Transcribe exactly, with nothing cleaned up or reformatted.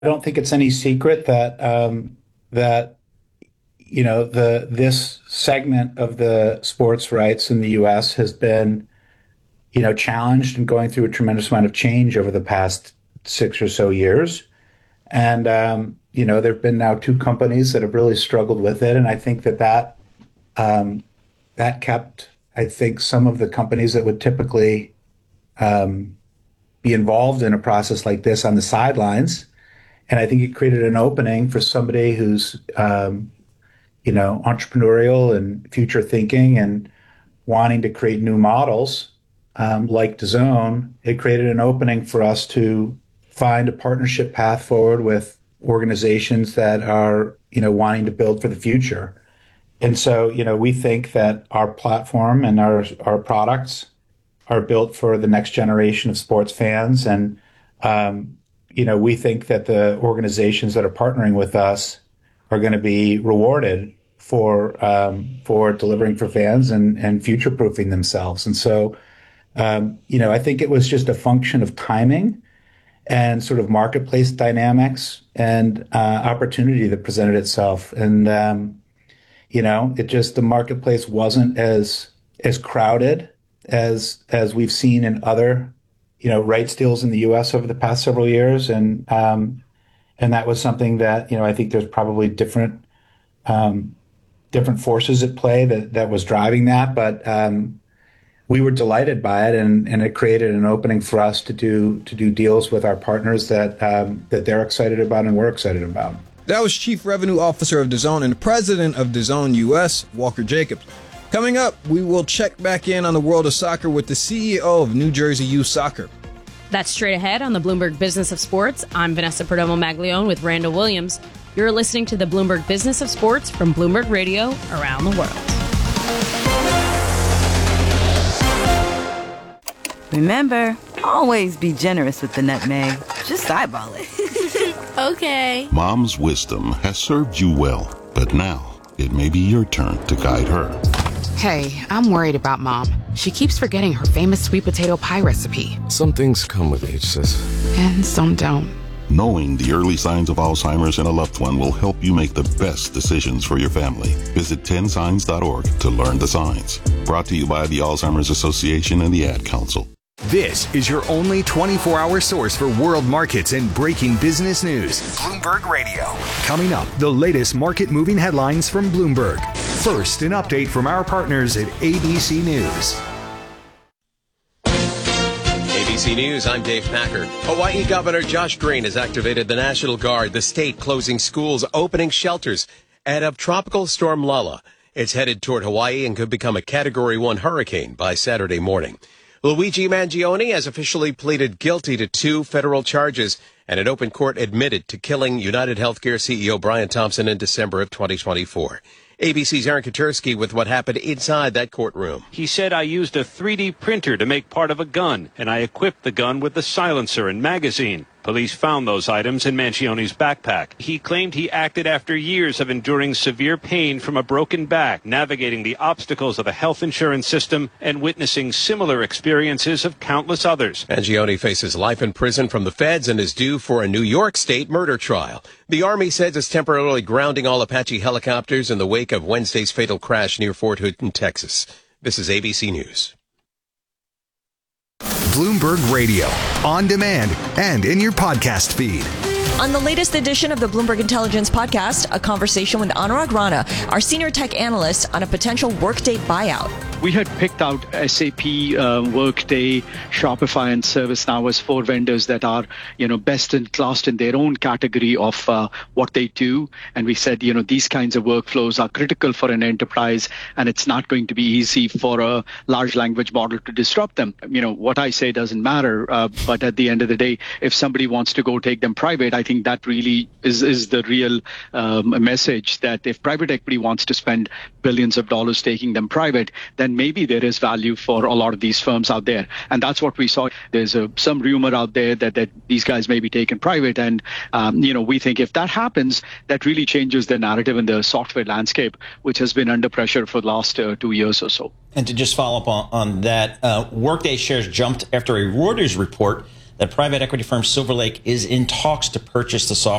I don't think it's any secret that um, that you know the this segment of the sports rights in the U S has been you know challenged and going through a tremendous amount of change over the past six or so years. And um, you know there have been now two companies that have really struggled with it, and I think that that um, that kept I think some of the companies that would typically um, be involved in a process like this on the sidelines. And I think it created an opening for somebody who's, um, you know, entrepreneurial and future thinking and wanting to create new models, um, like DAZN. It created an opening for us to find a partnership path forward with organizations that are, you know, wanting to build for the future. And so, you know, we think that our platform and our our products are built for the next generation of sports fans. And, um, you know, we think that the organizations that are partnering with us are going to be rewarded for um, for delivering for fans and, and future-proofing themselves. And so, um, you know, I think it was just a function of timing and sort of marketplace dynamics and uh, opportunity that presented itself. And, um, you know, it just, the marketplace wasn't as as crowded as as we've seen in other, you know, rights deals in the U S over the past several years, and um, and that was something that you know I think there's probably different um, different forces at play that that was driving that, but um, we were delighted by it, and and it created an opening for us to do to do deals with our partners that um, that they're excited about and we're excited about. That was Chief Revenue Officer of DAZN and President of DAZN U S, Walker Jacobs. Coming up, we will check back in on the world of soccer with the C E O of New Jersey Youth Soccer. That's straight ahead on the Bloomberg Business of Sports. I'm Vanessa Perdomo-Maglione with Randall Williams. You're listening to the Bloomberg Business of Sports from Bloomberg Radio around the world. Remember, always be generous with the nutmeg. Just eyeball it. Okay. Mom's wisdom has served you well, but now it may be your turn to guide her. Hey, I'm worried about Mom. She keeps forgetting her famous sweet potato pie recipe. Some things come with age, sis. And some don't. Knowing the early signs of Alzheimer's in a loved one will help you make the best decisions for your family. Visit ten signs dot org to learn the signs. Brought to you by the Alzheimer's Association and the Ad Council. This is your only twenty-four hour source for world markets and breaking business news. Bloomberg Radio. Coming up, the latest market-moving headlines from Bloomberg. First, an update from our partners at A B C News. A B C News, I'm Dave Packer. Hawaii Governor Josh Green has activated the National Guard, the state closing schools, opening shelters ahead of Tropical Storm Lala. It's headed toward Hawaii and could become a Category one hurricane by Saturday morning. Luigi Mangione has officially pleaded guilty to two federal charges and an open court admitted to killing United Healthcare C E O Brian Thompson in December of twenty twenty-four. A B C's Aaron Katersky with what happened inside that courtroom. He said, I used a three D printer to make part of a gun, and I equipped the gun with the silencer and magazine. Police found those items in Mancione's backpack. He claimed he acted after years of enduring severe pain from a broken back, navigating the obstacles of the health insurance system, and witnessing similar experiences of countless others. Mangione faces life in prison from the feds and is due for a New York State murder trial. The Army says it's temporarily grounding all Apache helicopters in the wake of Wednesday's fatal crash near Fort Hood in Texas. This is A B C News. Bloomberg Radio, on demand and in your podcast feed. On the latest edition of the Bloomberg Intelligence Podcast, a conversation with Anurag Rana, our senior tech analyst, on a potential Workday buyout. We had picked out S A P, uh, Workday, Shopify, and ServiceNow as four vendors that are, you know, best in class in their own category of uh, what they do. And we said, you know, these kinds of workflows are critical for an enterprise, and it's not going to be easy for a large language model to disrupt them. You know, what I say doesn't matter, uh, but at the end of the day, if somebody wants to go take them private, I think that really is, is the real um, message, that if private equity wants to spend billions of dollars taking them private, then maybe there is value for a lot of these firms out there. And that's what we saw. There's a, some rumor out there that, that these guys may be taken private. And, um, you know, we think if that happens, that really changes the narrative in the software landscape, which has been under pressure for the last uh, two years or so. And to just follow up on, on that, uh, Workday shares jumped after a Reuters report that private equity firm Silver Lake is in talks to purchase the software